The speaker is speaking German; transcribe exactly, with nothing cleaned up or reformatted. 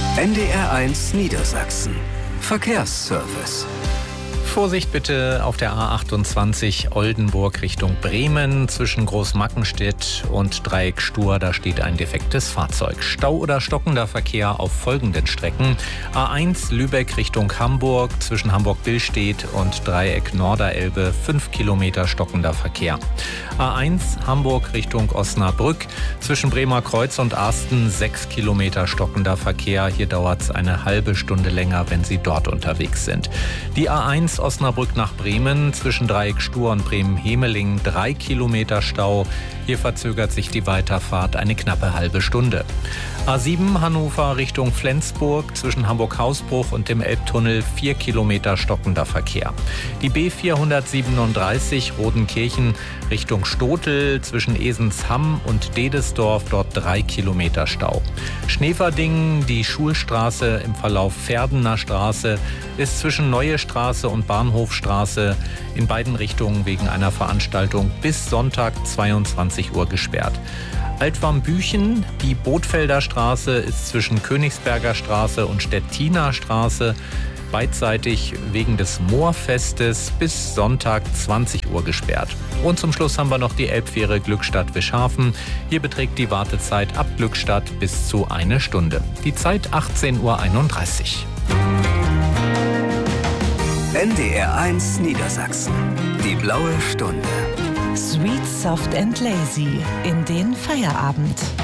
N D R eins Niedersachsen. Verkehrsservice. Vorsicht bitte auf der A achtundzwanzig Oldenburg Richtung Bremen zwischen Großmackenstedt und Dreieck Stur. Da steht ein defektes Fahrzeug. Stau oder stockender Verkehr auf folgenden Strecken. A eins Lübeck Richtung Hamburg zwischen Hamburg-Billstedt und Dreieck Norderelbe. fünf Kilometer stockender Verkehr. A eins Hamburg Richtung Osnabrück zwischen Bremer Kreuz und Arsten. sechs Kilometer stockender Verkehr. Hier dauert es eine halbe Stunde länger, wenn Sie dort unterwegs sind. Die A eins Osnabrück nach Bremen zwischen Dreieck Stur und Bremen-Hemeling drei Kilometer Stau. Hier verzögert sich die Weiterfahrt eine knappe halbe Stunde. A sieben Hannover Richtung Flensburg zwischen Hamburg-Hausbruch und dem Elbtunnel vier Kilometer stockender Verkehr. Die B vierhundertsiebenunddreißig Rodenkirchen Richtung Stotel zwischen Esensham und Dedesdorf, dort drei Kilometer Stau. Schneverdingen, die Schulstraße im Verlauf Verdener Straße, ist zwischen Neue Straße und Bahnhofstraße in beiden Richtungen wegen einer Veranstaltung bis Sonntag zweiundzwanzig Uhr gesperrt. Altwarmbüchen, die Bootfelder Straße ist zwischen Königsberger Straße und Stettiner Straße beidseitig wegen des Moorfestes bis Sonntag zwanzig Uhr gesperrt. Und zum Schluss haben wir noch die Elbfähre Glückstadt-Wischhafen. Hier beträgt die Wartezeit ab Glückstadt bis zu eine Stunde. Die Zeit achtzehn Uhr einunddreißig. N D R eins Niedersachsen. Die blaue Stunde. Sweet, soft and lazy in den Feierabend.